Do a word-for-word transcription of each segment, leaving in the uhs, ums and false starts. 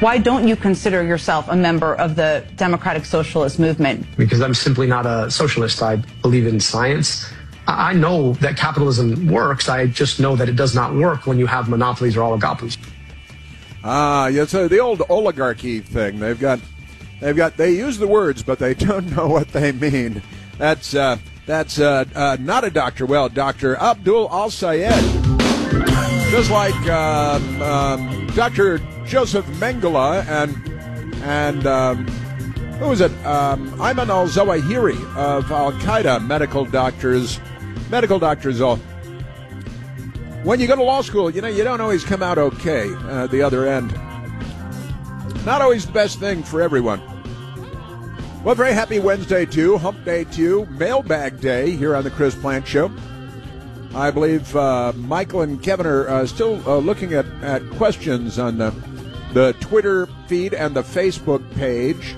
Why don't you consider yourself a member of the Democratic Socialist movement? Because I'm simply not a socialist. I believe in science. I know that capitalism works. I just know that it does not work when you have monopolies or oligopolies. Ah, uh, yeah, so the old oligarchy thing. They've got, they've got, they use the words, but they don't know what they mean. That's uh, that's uh, uh, not a doctor. Well, Doctor Abdul Al-Sayed, just like uh, um, Doctor Joseph Mengele and and um, who was it? Um, Ayman al-Zawahiri of Al Qaeda. Medical doctors, medical doctors all. When you go to law school, you know, you don't always come out okay uh, at the other end. Not always the best thing for everyone. Well, very happy Wednesday to you, Hump Day to you, Mailbag Day here on the Chris Plante Show. I believe uh, Michael and Kevin are uh, still uh, looking at, at questions on the, the Twitter feed and the Facebook page.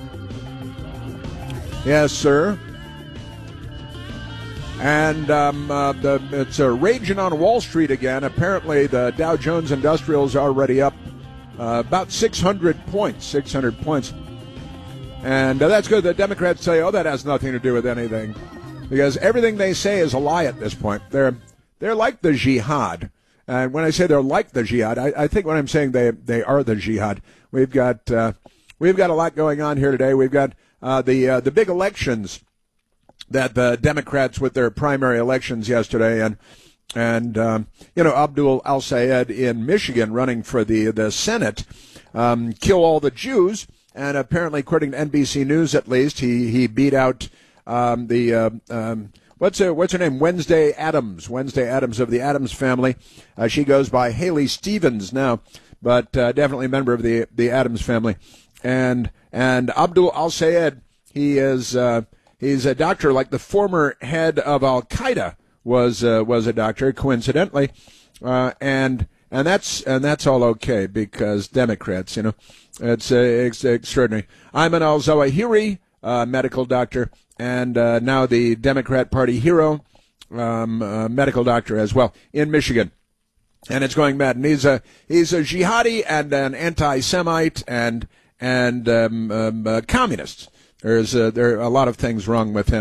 Yes, sir. And um, uh, the, it's uh, raging on Wall Street again. Apparently, the Dow Jones Industrials are already up uh, about six hundred points, six hundred points. And uh, that's good. The Democrats say, oh, that has nothing to do with anything. Because everything they say is a lie at this point. They're they're like the jihad. And when I say they're like the jihad, I, I think when I'm saying they they are the jihad. We've got uh, we've got a lot going on here today. We've got uh, the uh, the big elections that the Democrats with their primary elections yesterday, and and um, you know, Abdul Al-Sayed in Michigan running for the the Senate, um, kill all the Jews, and apparently, according to N B C News, at least he he beat out um, the uh, um, what's her what's her name Wednesday Adams Wednesday Adams of the Adams family. Uh, she goes by Haley Stevens now, but uh, definitely a member of the the Adams family, and and Abdul Al-Sayed, he is. Uh, He's a doctor, like the former head of Al Qaeda was uh, was a doctor, coincidentally, uh, and and that's and that's all okay because Democrats, you know, it's, uh, it's extraordinary. Ayman al-Zawahiri, uh, medical doctor, and uh, now the Democrat Party hero, um, uh, medical doctor as well in Michigan, and it's going mad. And he's a he's a jihadi and an anti-Semite and and um, um, uh, communist. There's uh, there are a lot of things wrong with him.